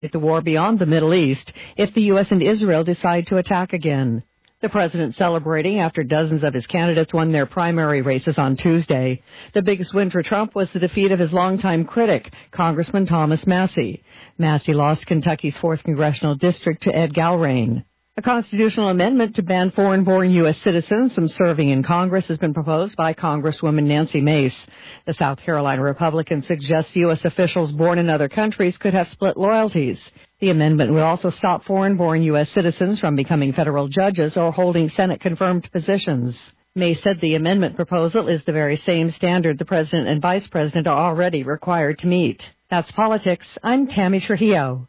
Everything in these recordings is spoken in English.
the war beyond the Middle East if the U.S. and Israel decide to attack again. The president celebrating after dozens of his candidates won their primary races on Tuesday. The biggest win for Trump was the defeat of his longtime critic, Congressman Thomas Massie. Massie lost Kentucky's 4th congressional district to Ed Galrain. A constitutional amendment to ban foreign-born U.S. citizens from serving in Congress has been proposed by Congresswoman Nancy Mace. The South Carolina Republican suggests U.S. officials born in other countries could have split loyalties. The amendment would also stop foreign-born U.S. citizens from becoming federal judges or holding Senate-confirmed positions. Mace said the amendment proposal is the very same standard the president and vice president are already required to meet. That's politics. I'm Tammy Trujillo.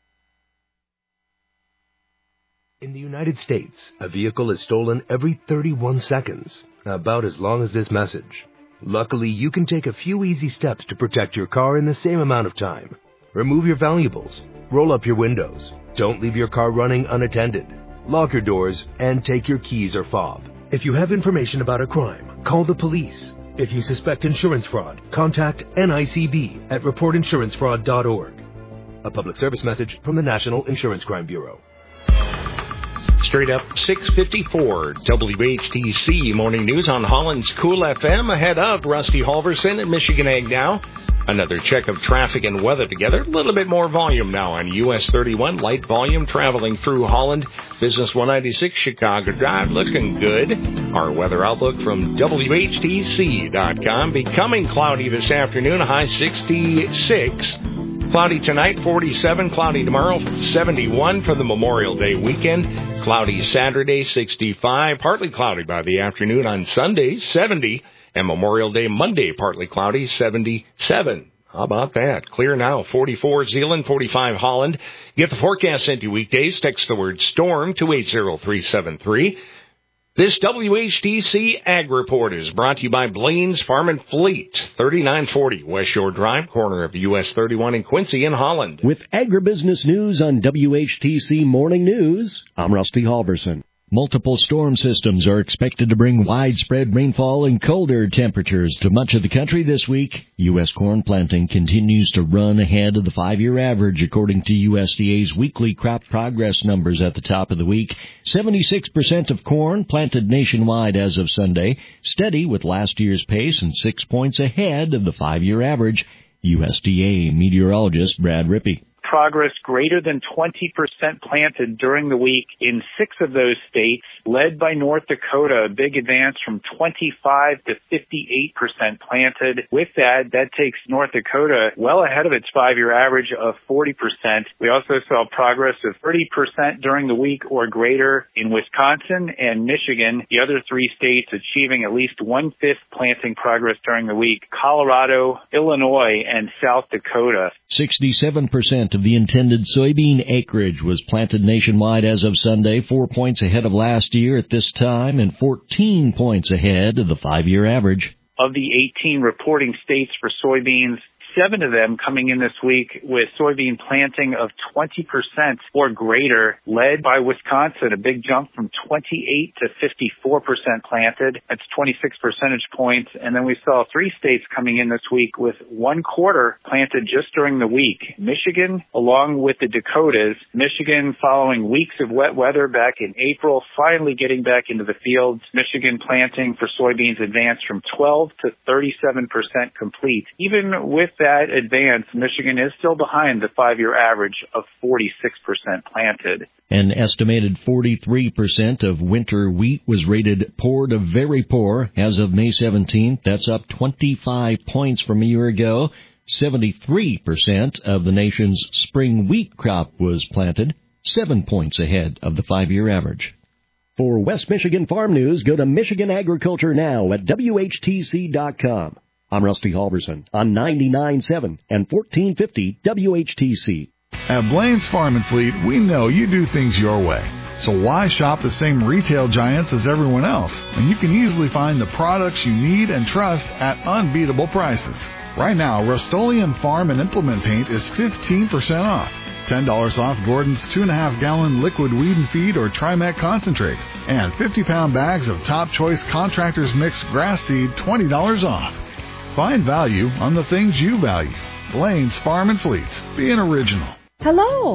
In the United States, a vehicle is stolen every 31 seconds, about as long as this message. Luckily, you can take a few easy steps to protect your car in the same amount of time. Remove your valuables, roll up your windows, don't leave your car running unattended, lock your doors, and take your keys or fob. If you have information about a crime, call the police. If you suspect insurance fraud, contact NICB at reportinsurancefraud.org. A public service message from the National Insurance Crime Bureau. Straight up 6:54 WHTC Morning News on Holland's Cool FM. Ahead of Rusty Halverson at Michigan Ag Now. Another check of traffic and weather together. A little bit more volume now on US 31. Light volume traveling through Holland. Business 196 Chicago Drive looking good. Our weather outlook from WHTC.com. Becoming cloudy this afternoon. A high 66. Cloudy tonight, 47. Cloudy tomorrow, 71 for the Memorial Day weekend. Cloudy Saturday, 65. Partly cloudy by the afternoon on Sunday, 70. And Memorial Day Monday, partly cloudy, 77. How about that? Clear now, 44 Zeeland, 45 Holland. Get the forecast sent to you weekdays. Text the word storm to 80373. This WHTC Ag Report is brought to you by Blaine's Farm and Fleet, 3940 West Shore Drive, corner of US 31 in Quincy in Holland. With agribusiness news on WHTC Morning News, I'm Rusty Halverson. Multiple storm systems are expected to bring widespread rainfall and colder temperatures to much of the country this week. U.S. corn planting continues to run ahead of the 5-year average, according to USDA's weekly crop progress numbers at the top of the week. 76% of corn planted nationwide as of Sunday, steady with last year's pace and 6 points ahead of the 5-year average. USDA meteorologist Brad Rippey. Progress greater than 20% planted during the week in 6 of those states, led by North Dakota, a big advance from 25 to 58% planted. With that takes North Dakota well ahead of its 5-year average of 40%. We also saw progress of 30% during the week or greater in Wisconsin and Michigan, the other 3 states achieving at least 1/5 planting progress during the week, Colorado, Illinois, and South Dakota. 67% of the intended soybean acreage was planted nationwide as of Sunday, 4 points ahead of last year at this time and 14 points ahead of the 5-year average. Of the 18 reporting states for soybeans, 7 of them coming in this week with soybean planting of 20% or greater, led by Wisconsin, a big jump from 28 to 54% planted. That's 26 percentage points. And then we saw 3 states coming in this week with 1/4 planted just during the week. Michigan, along with the Dakotas. Michigan, following weeks of wet weather back in April, finally getting back into the fields. Michigan planting for soybeans advanced from 12 to 37% complete. Even with that advance, Michigan is still behind the 5-year average of 46% planted. An estimated 43% of winter wheat was rated poor to very poor as of May 17th. That's up 25 points from a year ago. 73% of the nation's spring wheat crop was planted, 7 points ahead of the 5-year average. For West Michigan Farm News, go to Michigan Agriculture Now at WHTC.com. I'm Rusty Halverson on 99.7 and 1450 WHTC. At Blaine's Farm and Fleet, we know you do things your way. So why shop the same retail giants as everyone else? And you can easily find the products you need and trust at unbeatable prices. Right now, Rust-Oleum Farm and Implement Paint is 15% off. $10 off Gordon's 2.5-gallon liquid weed and feed or Trimac concentrate. And 50-pound bags of Top Choice Contractors Mix grass seed, $20 off. Find value on the things you value. Blaine's Farm and Fleet. Be an original. Hello.